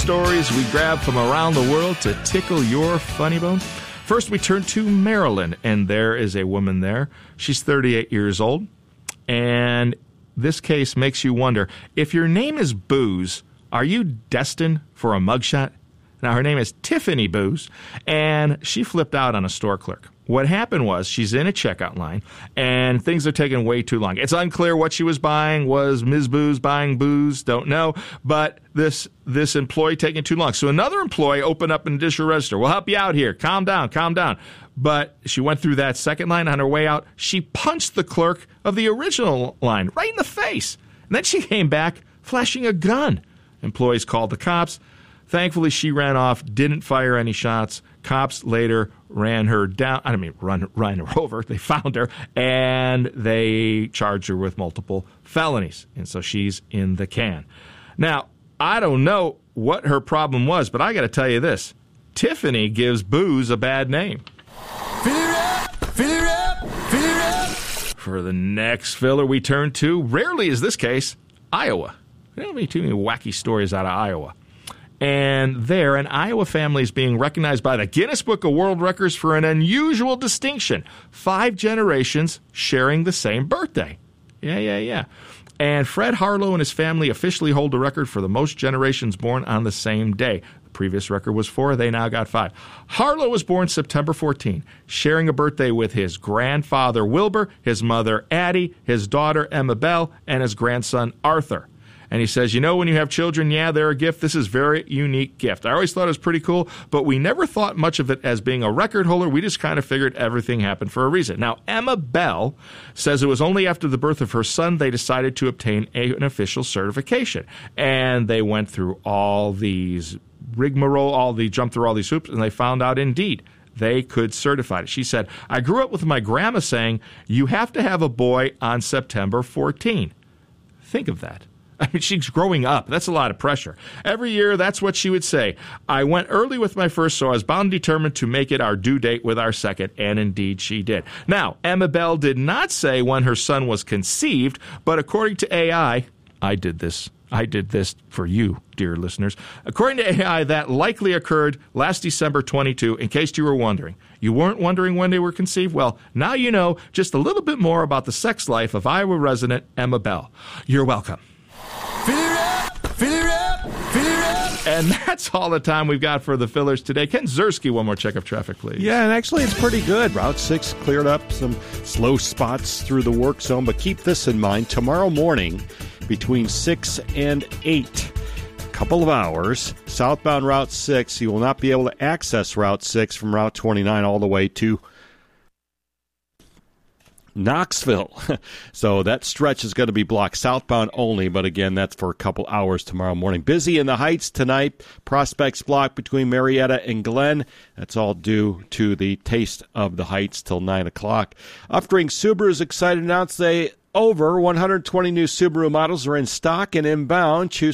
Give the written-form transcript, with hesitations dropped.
Stories we grab from around the world to tickle your funny bone. First, we turn to Maryland, and there is a woman there. She's 38 years old, and this case makes you wonder, if your name is Booze, are you destined for a mugshot? Now, her name is Tiffany Booze, and she flipped out on a store clerk. What happened was she's in a checkout line, and things are taking way too long. It's unclear what she was buying. Was Ms. Booze buying booze? Don't know. But this employee taking too long. So another employee opened up an additional register. We'll help you out here. Calm down, calm down. But she went through that second line. On her way out, she punched the clerk of the original line right in the face. And then she came back flashing a gun. Employees called the cops. Thankfully, she ran off, didn't fire any shots. Cops later ran her down. Ran her over. They found her, and they charged her with multiple felonies. And so she's in the can. Now, I don't know what her problem was, but I got to tell you this. Tiffany gives Booze a bad name. Fill her up, fill her up, fill her up. For the next filler we turn to, rarely is this case, Iowa. There don't be too many wacky stories out of Iowa. And there, an Iowa family is being recognized by the Guinness Book of World Records for an unusual distinction. 5 generations sharing the same birthday. Yeah. And Fred Harlow and his family officially hold the record for the most generations born on the same day. The previous record was 4. They now got 5. Harlow was born September 14, sharing a birthday with his grandfather Wilbur, his mother Addie, his daughter Emma Bell, and his grandson Arthur. And he says, when you have children, yeah, they're a gift. This is a very unique gift. I always thought it was pretty cool, but we never thought much of it as being a record holder. We just kind of figured everything happened for a reason. Now, Emma Bell says it was only after the birth of her son they decided to obtain an official certification. And they went through all these rigmarole, jumped through all these hoops, and they found out indeed they could certify it. She said, I grew up with my grandma saying, you have to have a boy on September 14. Think of that. I mean, she's growing up. That's a lot of pressure. Every year, that's what she would say. I went early with my first, so I was bound and determined to make it our due date with our second, and indeed she did. Now, Emma Bell did not say when her son was conceived, but according to AI, I did this for you, dear listeners. According to AI, that likely occurred last December 22, in case you were wondering. You weren't wondering when they were conceived? Well, now you know just a little bit more about the sex life of Iowa resident Emma Bell. You're welcome. Fill her up, fill her up, fill her up. And that's all the time we've got for the fillers today. Ken Ziersky, one more check of traffic, please. Yeah, and actually it's pretty good. Route 6 cleared up, some slow spots through the work zone, but keep this in mind. Tomorrow morning, between 6 and 8, a couple of hours, southbound Route 6, you will not be able to access Route 6 from Route 29 all the way to Knoxville. So that stretch is going to be blocked southbound only, but again, that's for a couple hours tomorrow morning. Busy in the Heights tonight. Prospects blocked between Marietta and Glen. That's all due to the Taste of the Heights till 9 o'clock. Upgrade Subaru is excited to announce over 120 new Subaru models are in stock and inbound. Choose